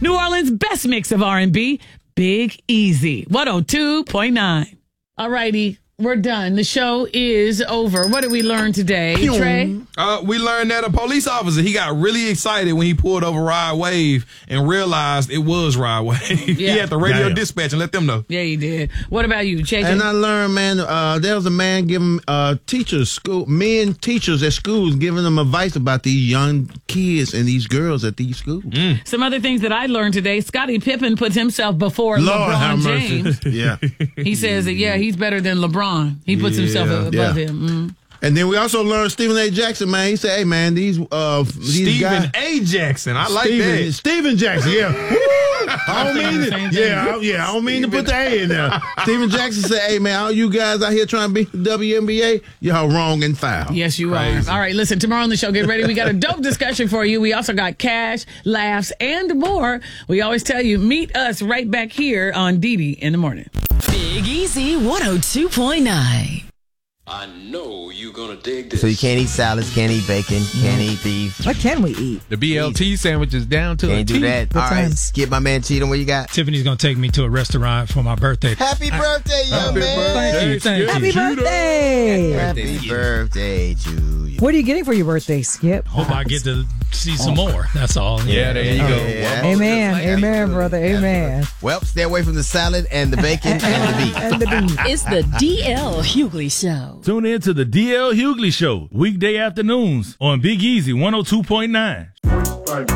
New Orleans' best mix of R&B, Big Easy, 102.9. All righty, we're done. The show is over. What did we learn today, Trey? We learned that a police officer, he got really excited when he pulled over Rod Wave and realized it was Rod Wave. He had the radio dispatch and let them know. Yeah, he did. What about you, JJ? And I learned, man, there was a man giving men teachers at schools giving them advice about these young kids and these girls at these schools. Some other things that I learned today, Scottie Pippen puts himself before LeBron James. Yeah. He says that, he's better than LeBron. He puts himself above him. And then we also learned Stephen A. Jackson, man. He said, hey, man, these Stephen guys. A. Jackson. I like that. Stephen Jackson, yeah. I don't mean it. I don't mean to put the A in there. Stephen Jackson said, hey, man, all you guys out here trying to beat the WNBA, y'all wrong and foul. Yes, you are. All right, listen, tomorrow on the show, get ready. We got a dope discussion for you. We also got cash, laughs, and more. We always tell you, meet us right back here on Didi in the morning. Big Easy 102.9. I know you're gonna dig this. So you can't eat salads, can't eat bacon, can't eat beef. What can we eat? The BLT sandwiches down to Can't a do T. that. All right, skip my man Cheatham. What you got? Tiffany's gonna take me to a restaurant for my birthday. Happy birthday, young man! Thank you. Happy birthday! Happy birthday to you. What are you getting for your birthday, Skip? Hope I get to see some more. That's all. Yeah, there you go. Yeah. Amen. Amen, brother. Amen. Well, stay away from the salad and the bacon and the beef. And the beef. It's the DL Hughley Show. Tune in to the DL Hughley Show, weekday afternoons on Big Easy 102.9.